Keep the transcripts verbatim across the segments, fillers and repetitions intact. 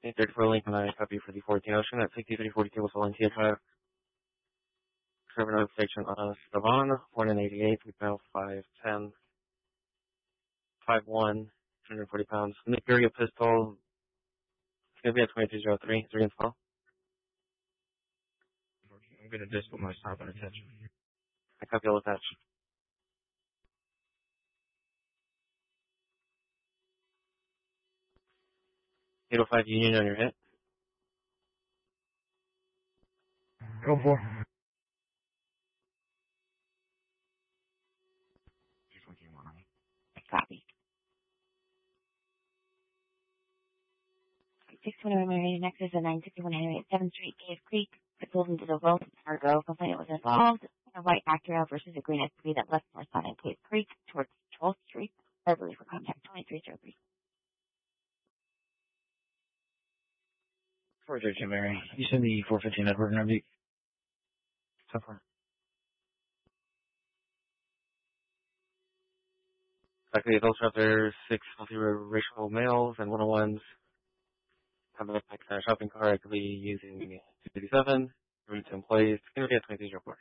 eight thirty-four Lincoln, I copy for the fourteen Ocean at sixty-three forty-two West Valencia Drive. Server notification on Savon, one in eighty-eight, female five ten, five one, two hundred forty pounds. Imperial pistol, it's going to be at twenty-two oh three, three and twelve. I'm going to disable my stop and attention. I copy all attached. eight oh five Union on your hit. Go for. Copy. six twenty-one Marion, next is a nine sixty-one Henry at seventh Street, Cave Creek. The pulled into the road, cargo complaint was involved. A white Acura versus a green S U V that left north on Cave Creek towards twelfth Street. Beverly for contact twenty-three oh three. four thirteen Mary. You send the four fifteen Edward and Ruby. So far. Likely adults out there, six multiracial males and one oh ones. Have a uh, shopping cart, actively using two fifty-seven. Route to employees. It's going to be at twenty-three oh four.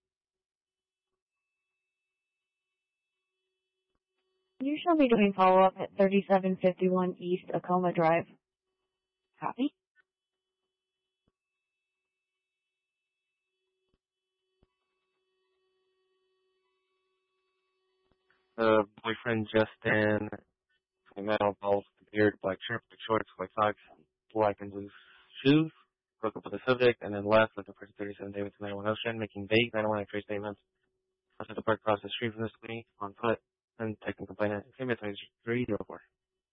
You shall be doing follow-up at thirty-seven fifty-one East Acoma Drive. Copy. The boyfriend Justin, metal balls, beard, black shirt, black shorts, white socks, black and blue shoes. Broke up with the subject and then left looking for thirty-seven Davidson ninety-one Ocean, making vague ninety-one X-ray statements. Left at the park across the street from the city on foot and taking complainant. It's going to be at twenty-three oh four.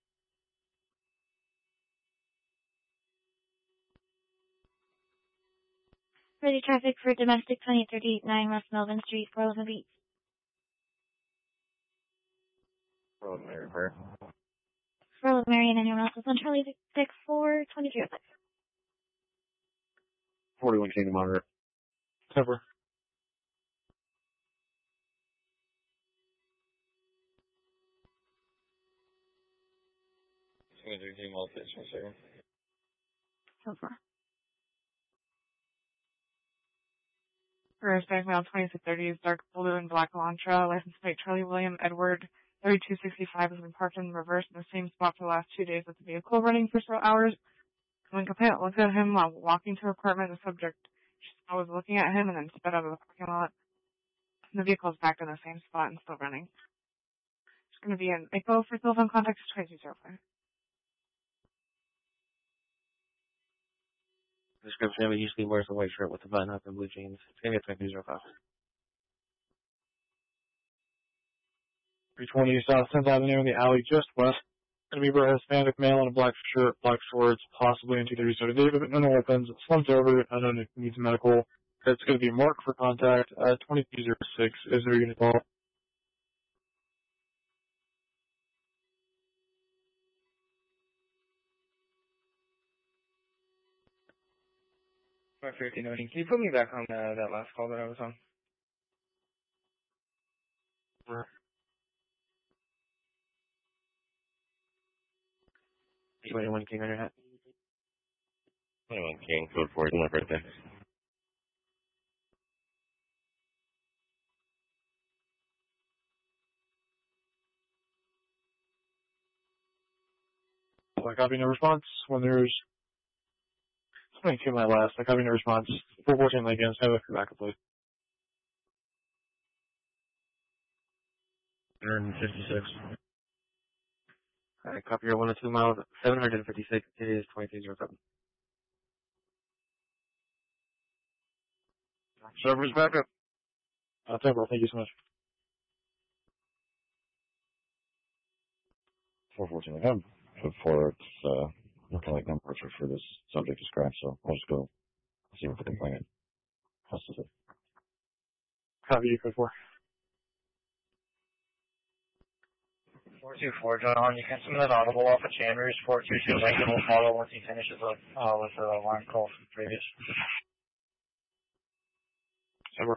Ready traffic for domestic twenty thirty-eight nine West Melvin Street, Fort Lauderdale Beach. Fort Lauderdale, where? Fort Lauderdale, Marion, anyone else is on Charlie six four twenty-three oh six. forty-one Kingdom Monitor. Cover. I'm going to do team all pitch one second. So far. First, back male twenty-six thirty is dark blue and black Elantra, license plate Charlie William Edward thirty-two sixty-five has been parked in reverse in the same spot for the last two days with the vehicle running for several hours. When complainant looked at him while walking to her apartment, the subject was looking at him and then sped out of the parking lot. The vehicle is back in the same spot and still running. It's going to be an echo for telephone contact twenty-two oh five. Description, he usually wears a white shirt with a button up and blue jeans. It's going to be at twenty-three oh five. three twenty South tenth Avenue in the alley just west. Going to be a Hispanic male in a black shirt, black shorts, possibly in two thirty Soda David, but no weapons. Slumped over. I don't know if it needs medical. It's going to be marked for contact at twenty-two oh six. Is there a unit call? five fifteen Can you put me back on uh, that last call that I was on? Sure. twenty-one King on your hat. twenty-one King, code four, it's my birthday. I copy no response. When there's twenty-two my last, I copy no response. four fourteen Lincoln, have a backup please. one fifty-six. Alright, copy your one oh two miles, seven fifty-six, it is twenty-two oh seven. Server's backup. Uh, Temple, thank you so much. four fourteen Lincoln. Before it's uh, looking like numbers for this subject to scratch, so I'll just go see what the complainant has to say. Copy you, code four. four two four, John on. You can submit audible off of Chambers. four two two Lincoln will follow once he finishes with, uh, with the alarm call from previous. Server.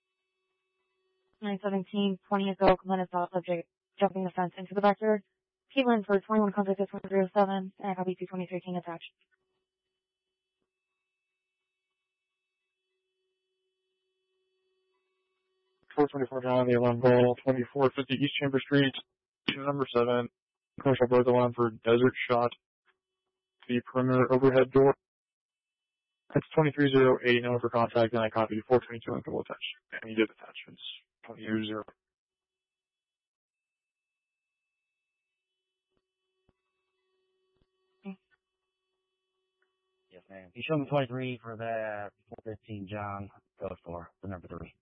nine seventeen, twenty ago, complainant saw subject jumping the fence into the backyard. Caitlin for twenty-one contact at one zero seven, and I copy two twenty-three King attached. four twenty-four John, the alarm call, twenty-four fifty East Chamber Street, number seven, commercial burglar alarm for Desert Shot, the perimeter overhead door. That's twenty-three oh eight, no for contact, and I copied four twenty-two and double attach. And you did attach, it's twenty-two zero. Yes, ma'am. You showed me twenty-three for the four fifteen John, go for the number three.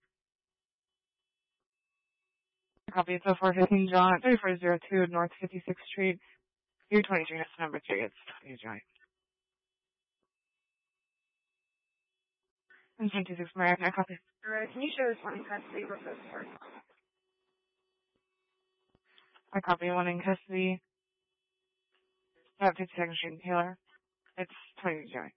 Copy, it's four fifteen John at thirty-four oh two North fifty-sixth Street. You're twenty-three, that's number three, it's twenty John. And twenty-six American, I copy. Alright, can you show this one in custody real quick? I copy one in custody. At fifty-second Street, Taylor. It's twenty John.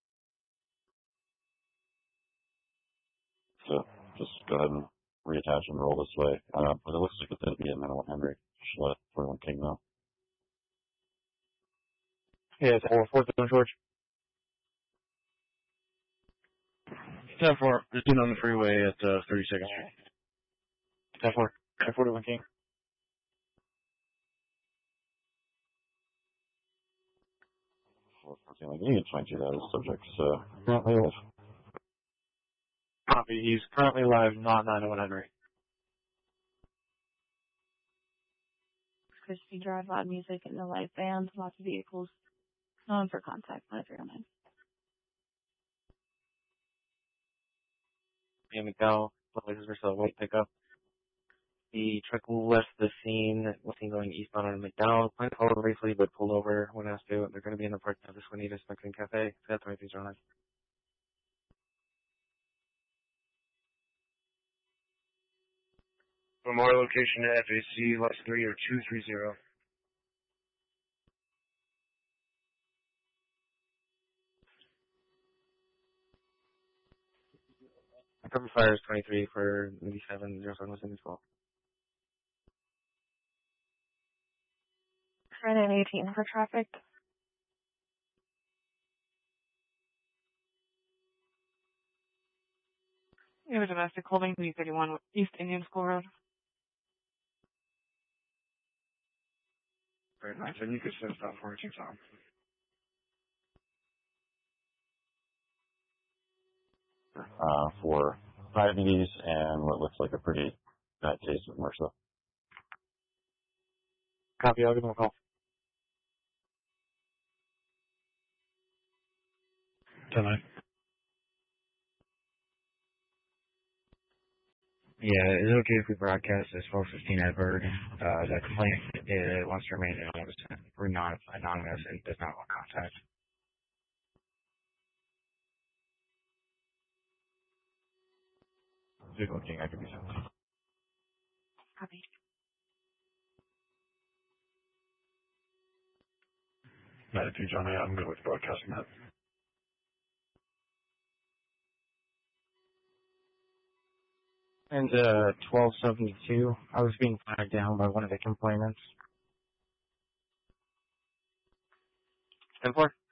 So just go ahead and reattach and roll this way. Uh, but it looks like it's going to be a minimum Henry. Just let forty-one King know. Yeah, it's all fourth of George. ten four, just in on the freeway at uh, thirty-second Street. ten four, forty-one King. You can explain to that as subjects uh, currently live. Copy, he's currently live, not nine oh one Henry. Christy Drive, loud music and the live band, lots of vehicles. No one for contact, one three oh nine. Yeah, McDowell, places for sale, white pickup. The truck left the scene, was seen going eastbound on McDowell. Planned to follow briefly, but pulled over when asked to. They're going to be in the parking lot of the Swinitas Mexican Cafe. That's twenty-three John. From our location to F A C, less three or two three zero. Cover fire is twenty-three for ninety-seven zero seven was in this call. Friday eighteen for traffic. We have a domestic holding, B thirty-one East Indian School Road. Very nice, and you could send stuff for it, Tom. Uh, for diabetes and what looks like a pretty bad case of MRSA. Copy, I'll give him a call. ten nine. Yeah, is it okay if we broadcast this four fifteen Edward? Uh, the complaint it wants to remain anonymous, anonymous and does not want contact. Vehicle King, I could be sent. Copy. ninety-two John, yeah, I'm good with broadcasting that. And uh, twelve seventy-two, I was being flagged down by one of the complainants. ten four.